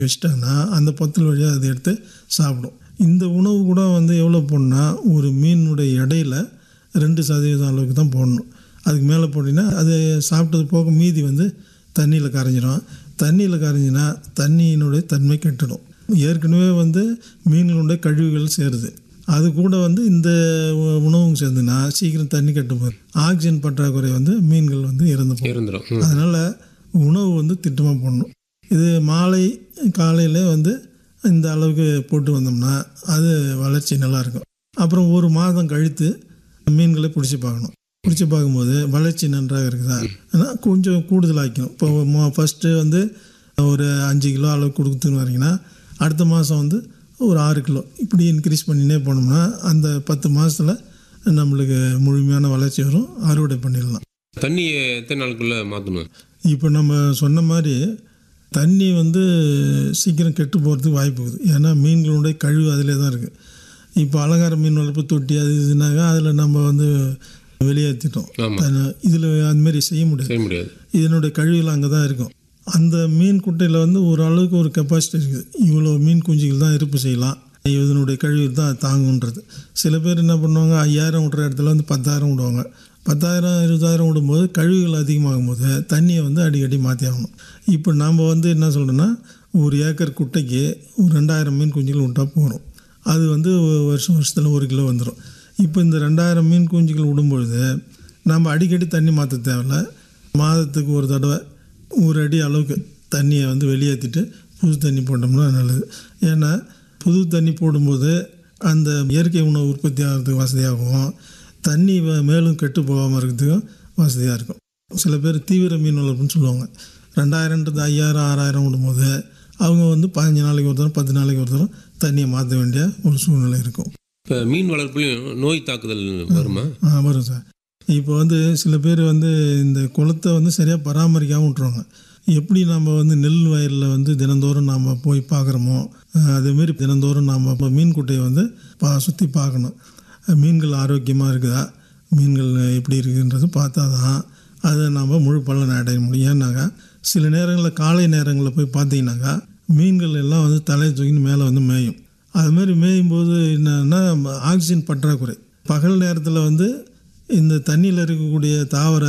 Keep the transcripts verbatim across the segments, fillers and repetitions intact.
வச்சுட்டாங்கன்னா அந்த பத்தல் வழியாக அதை எடுத்து சாப்பிடும். இந்த உணவு கூட வந்து எவ்வளோ போடணும்னா ஒரு மீனுடைய எடையில் ரெண்டு சதவீதம் அளவுக்கு தான் போடணும். அதுக்கு மேலே போட்டிங்கன்னா அது சாப்பிட்டது போக மீதி வந்து தண்ணியில் கரைஞ்சிடும். தண்ணியில் கரைஞ்சினா தண்ணியினுடைய தன்மை கெட்டுடும். ஏற்கனவே வந்து மீன்களுடைய கழிவுகள் சேருது, அது கூட வந்து இந்த உணவும் சேர்ந்துன்னா சீக்கிரம் தண்ணி கெட்டு போகுது. ஆக்சிஜன் பற்றாக்குறை வந்து மீன்கள் வந்து இறந்து போகும். அதனால் உணவு வந்து திட்டமாக போடணும். இது மாலை காலையில் வந்து இந்த அளவுக்கு போட்டு வந்தோம்னா அது வளர்ச்சி நல்லாயிருக்கும். அப்புறம் ஒரு மாதம் கழித்து மீன்களை பிடிச்சி பார்க்கணும். பிடிச்சி பார்க்கும்போது வளர்ச்சி நன்றாக இருக்குதா, ஆனால் கொஞ்சம் கூடுதல் ஆக்கணும். இப்போ ஃபஸ்ட்டு வந்து ஒரு அஞ்சு கிலோ அளவு கொடுத்துன்னு வரீங்கன்னா அடுத்த மாதம் வந்து ஒரு ஆறு கிலோ இப்படி இன்க்ரீஸ் பண்ணினே போனோம்னா அந்த பத்து மாதத்தில் நம்மளுக்கு முழுமையான வளர்ச்சி வரும், அறுவடை பண்ணிடலாம். தண்ணியை எத்தனை நாளுக்குள்ளே மாற்றணும்? இப்போ நம்ம சொன்ன மாதிரி தண்ணி வந்து சீக்கிரம் கெட்டு போகிறதுக்கு வாய்ப்பு இருக்குது. ஏன்னா மீன்களுடைய கழிவு அதிலே தான் இருக்குது. இப்போ அலங்கார மீன் வளர்ப்பு தொட்டி அது இதுனாக்கா அதில் நம்ம வந்து வெளியேற்றிட்டோம். இதில் அதுமாரி செய்ய முடியாது செய்ய முடியாது இதனுடைய கழிவுகள் அங்கே தான் இருக்கும். அந்த மீன் குட்டையில் வந்து ஓரளவுக்கு ஒரு கெப்பாசிட்டி இருக்குது. இவ்வளோ மீன் குஞ்சுகள் தான் இருப்பு செய்யலாம், இதனுடைய கழிவு தான் தாங்குன்றது. சில பேர் என்ன பண்ணுவாங்க, ஐயாயிரம் விட்ற இடத்துல வந்து பத்தாயிரம் விடுவாங்க. பத்தாயிரம் இருபதாயிரம் விடும்போது கழிவுகள் அதிகமாகும் போது தண்ணியை வந்து அடிக்கடி மாற்றி ஆகணும். இப்போ நாம் வந்து என்ன சொல்கிறோன்னா ஒரு ஏக்கர் குட்டைக்கு ஒரு ரெண்டாயிரம் மீன் குஞ்சுகள் விட்டால் போகிறோம். அது வந்து வருஷம் வருஷத்தில் ஒரு கிலோ வந்துடும். இப்போ இந்த ரெண்டாயிரம் மீன் குஞ்சுகள் விடும்பொழுது நம்ம அடிக்கடி தண்ணி மாற்ற தேவையில்ல. மாதத்துக்கு ஒரு தடவை ஒரு அடி அளவுக்கு தண்ணியை வந்து வெளியேற்றிட்டு புது தண்ணி போட்டோம்னா நல்லது. ஏன்னா புது தண்ணி போடும்போது அந்த இயற்கை உணவு உற்பத்தி ஆகிறதுக்கு வசதியாகும், தண்ணி மேலும் கெட்டு போகாமல் இருக்கிறதுக்கும் வசதியாக இருக்கும். சில பேர் தீவிர மீன் வளர்ப்புன்னு சொல்லுவாங்க. ரெண்டாயிரன்றது ஐயாயிரம் ஆறாயிரம் விடும்போது அவங்க வந்து பதினஞ்சு நாளைக்கு ஒரு தரம் பத்து நாளைக்கு ஒரு தரம் தண்ணியை மாற்ற வேண்டிய ஒரு சூழ்நிலை இருக்கும். இப்போ மீன் வளர்ப்புலையும் நோய் தாக்குதல் வருமா? ஆ வரும் சார். இப்போ வந்து சில பேர் வந்து இந்த குளத்தை வந்து சரியாக பராமரிக்காமல் விட்ருவாங்க. எப்படி நம்ம வந்து நெல் வயலில் வந்து தினந்தோறும் நாம் போய் பார்க்குறோமோ அதேமாரி தினந்தோறும் நாம் மீன் குட்டையை வந்து பா சுற்றி பார்க்கணும். மீன்கள் ஆரோக்கியமாக இருக்குதா, மீன்கள் எப்படி இருக்குன்றது பார்த்தா தான் அதை நம்ம முழு பலனை அடைய முடியும். ஏன்னாக்கா சில நேரங்களில் காலை நேரங்களில் போய் பார்த்தீங்கன்னாக்கா மீன்கள் எல்லாம் வந்து தலையை தூக்கின்னு மேலே வந்து மேயும். அதுமாரி மேயும் போது என்னன்னா ஆக்சிஜன் பற்றாக்குறை. பகல் நேரத்தில் வந்து இந்த தண்ணியில் இருக்கக்கூடிய தாவர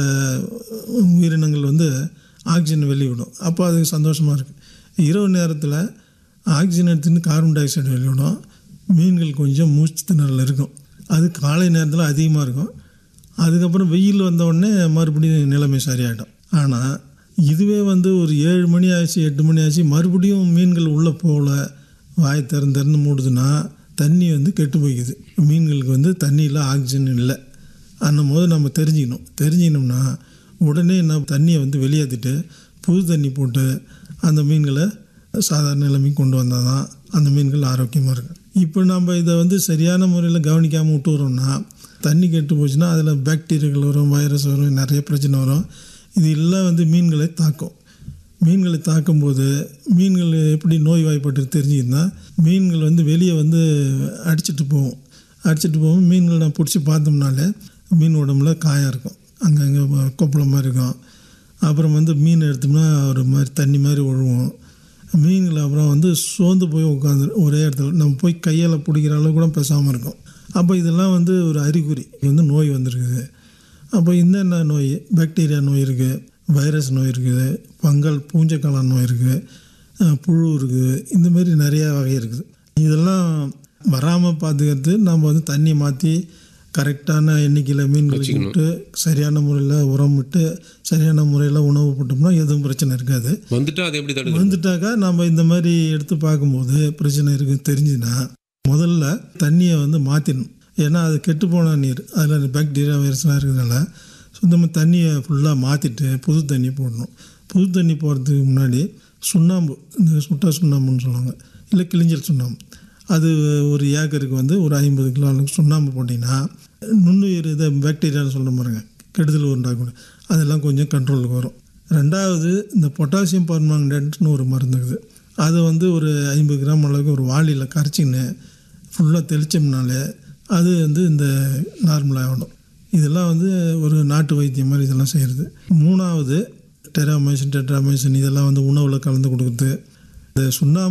உயிரினங்கள் வந்து ஆக்சிஜன் வெளியிடும், அப்போ அதுக்கு சந்தோஷமாக இருக்குது. இரவு நேரத்தில் ஆக்சிஜன் எடுத்துன்னு கார்பன் டை ஆக்சைடு வெளியிடும், மீன்கள் கொஞ்சம் மூச்சு திணறல் இருக்கும். அது காலை நேரத்தில் அதிகமாக இருக்கும். அதுக்கப்புறம் வெயில் வந்தவுடனே மறுபடியும் நிலைமை சரியாயிடும். ஆனால் இதுவே வந்து ஒரு ஏழு மணி ஆச்சு எட்டு மணி ஆச்சு மறுபடியும் மீன்கள் உள்ளே போகல, வாய் திறந்து திறந்து மூடுதுன்னா தண்ணி வந்து கெட்டு போய்க்குது. மீன்களுக்கு வந்து தண்ணியில் ஆக்சிஜன் இல்லை அன்னும் போது நம்ம தெரிஞ்சுக்கணும். தெரிஞ்சுக்கணும்னா உடனே நம்ம தண்ணியை வந்து வெளியேற்றிட்டு புது தண்ணி போட்டு அந்த மீன்களை சாதாரண நிலைமைக்கு கொண்டு வந்தால் தான் அந்த மீன்கள் ஆரோக்கியமாக இருக்கும். இப்போ நம்ம இதை வந்து சரியான முறையில் கவனிக்காமல் விட்டு வரோம்னா தண்ணி கெட்டு போச்சுன்னா அதில் பாக்டீரியாக்கள் வரும், வைரஸ் வரும், நிறைய பிரச்சனை வரும். இது எல்லாம் வந்து மீன்களை தாக்கும். மீன்களை தாக்கும்போது மீன்கள் எப்படி நோய் வாய்ப்பட்டு தெரிஞ்சுக்கிதுன்னா மீன்கள் வந்து வெளியே வந்து அடிச்சிட்டு போகும். அடிச்சிட்டு போகும் மீன்கள் நான் பிடிச்சி பார்த்தோம்னாலே மீன் உடம்புல காயம் இருக்கும், அங்கங்கே கொப்பளம் மாதிரி இருக்கும். அப்புறம் வந்து மீன் எடுத்தோம்னா ஒரு மாதிரி தண்ணி மாதிரி ஒழுவும். மீன்கள் அப்புறம் வந்து சோர்ந்து போய் உட்காந்து ஒரே இடத்துல நம்ம போய் கையால் பிடிக்கிற அளவு கூட பேசாமல் இருக்கும். அப்போ இதெல்லாம் வந்து ஒரு அறிகுறி வந்து நோய் வந்துருக்குது. அப்போ என்னென்ன நோய், பாக்டீரியா நோய் இருக்குது, வைரஸ் நோய் இருக்குது, பங்கல் பூஞ்சைக்காளான் நோய் இருக்குது, புழு இருக்குது, இந்தமாரி நிறையா வகை இருக்குது. இதெல்லாம் வராமல் பார்த்துக்கிறது நம்ம வந்து தண்ணி மாற்றி கரெக்டான எண்ணிக்கையில் மீன்களை விட்டு சரியான முறையில் உரம் விட்டு சரியான முறையில் உணவு போட்டோம்னா எதுவும் பிரச்சனை இருக்காது. வந்துட்டா அது எப்படி தடுக்க வந்துட்டாக்கா நம்ம இந்த மாதிரி எடுத்து பார்க்கும்போது பிரச்சனை இருக்குன்னு தெரிஞ்சுன்னா முதல்ல தண்ணியை வந்து மாற்றிடணும். ஏன்னா அது கெட்டுப்போன நீர், அதில் பாக்டீரியா வைரஸ்லாம் இருக்கிறதுனால சுத்தமாக தண்ணியை ஃபுல்லாக மாற்றிட்டு புது தண்ணி போடணும். புது தண்ணி போடுறதுக்கு முன்னாடி சுண்ணாம்பு, இந்த சுட்டா சுண்ணாம்புன்னு சொல்லுவாங்க, இல்லை கிளிஞ்சல் சுண்ணாம்பு, அது ஒரு ஏக்கருக்கு வந்து ஒரு ஐம்பது கிலோ அளவுக்கு சுண்ணாம்பு போட்டிங்கன்னா நுண்ணுயிர் இதை பாக்டீரியான்னு சொல்கிற பாருங்க கெடுதல் உண்டாக்கணும், அதெல்லாம் கொஞ்சம் கண்ட்ரோலுக்கு வரும். ரெண்டாவது இந்த பொட்டாசியம் பர்மாங்கனேட்னு ஒரு மருந்து இருக்குது. அதை வந்து ஒரு ஐம்பது கிராம் அளவுக்கு ஒரு வாளியில் கரைச்சின்னு ஃபுல்லாக தெளித்தோம்னாலே அது வந்து இந்த நார்மலாக ஆகணும். இதெல்லாம் வந்து ஒரு நாட்டு வைத்தியம் மாதிரி இதெல்லாம் செய்கிறது. மூணாவது டெராமைசின் டெட்ராமைசின் இதெல்லாம் வந்து உணவில் கலந்து கொடுக்குறது. இந்த சுண்ணாம்பு